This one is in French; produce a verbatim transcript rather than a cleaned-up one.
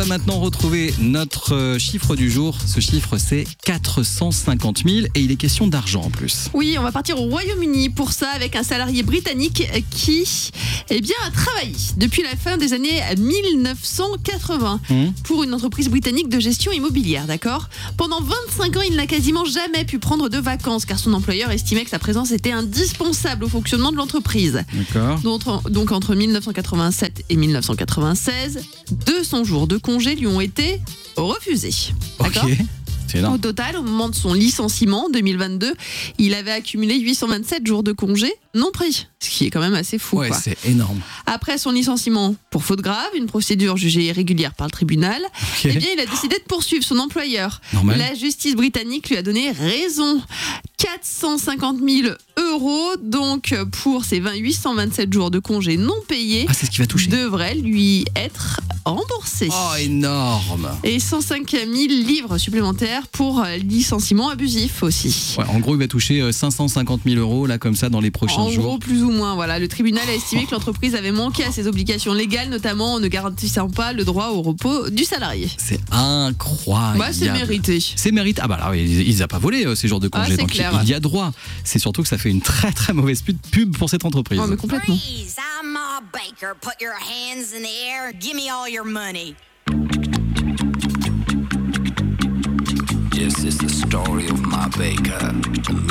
va maintenant retrouver notre euh, chiffre du jour. Ce chiffre, c'est quatre cent cinquante mille et il est question d'argent en plus. Oui, on va partir au Royaume-Uni pour ça avec un salarié britannique qui eh bien, a travaillé depuis la fin des années mille neuf cent quatre-vingts Mmh. pour une entreprise britannique de gestion immobilière, d'accord ? Pendant vingt-cinq ans, il n'a quasiment jamais pu prendre de vacances car son employeur estimait que sa présence était indispensable au fonctionnement de l'entreprise. D'accord. Donc, donc entre mille neuf cent quatre-vingt-sept et mille neuf cent quatre-vingt-seize, deux cents jours de congé lui ont été refusés. D'accord ? Ok. C'est Au énorme. total, au moment de son licenciement en deux mille vingt-deux, il avait accumulé huit cent vingt-sept jours de congé non pris, ce qui est quand même assez fou. Ouais, quoi. c'est énorme. Après son licenciement pour faute grave, une procédure jugée irrégulière par le tribunal, Ok. eh bien, il a décidé de poursuivre son employeur. Normal. La justice britannique lui a donné raison. quatre cent cinquante mille euros, donc pour ses vingt, huit cent vingt-sept jours de congé non payés, Ah, c'est ce qui va toucher. devraient lui être remboursés. Oh, énorme. Et cent cinq mille livres supplémentaires pour euh, licenciement abusif aussi. Ouais, en gros, il va toucher euh, cinq cent cinquante mille euros là comme ça dans les prochains En jours. gros, plus ou moins, voilà. Le tribunal a estimé que l'entreprise avait manqué à ses obligations légales, notamment en ne garantissant pas le droit au repos du salarié. C'est incroyable. Bah, c'est mérité. C'est mérite. Ah bah là, il n'a pas volé euh, ces jours de Ah, congé, c'est donc clair. il y a droit. C'est surtout que ça fait une très très mauvaise pub pub pour cette entreprise. Oh, mais complètement. Freeze, I'm Ma Baker. Put your hands in the air. Give me all your money. This is the story of Ma Baker, a